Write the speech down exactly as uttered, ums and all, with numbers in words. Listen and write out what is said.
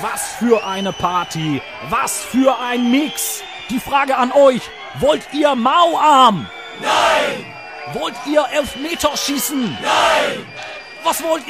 Was für eine Party! Was für ein Mix! Die Frage an euch, wollt ihr Mauarm? Nein! Wollt ihr Elfmeterschießen? Nein! Was wollt ihr?